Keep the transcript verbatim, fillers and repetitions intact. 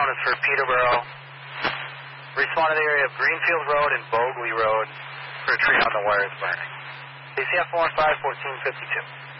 drone is for Peterborough. Respond to the area of Greenfield Road and Bogley Road for a tree on the wires burning. A C F one five, fourteen fifty-two.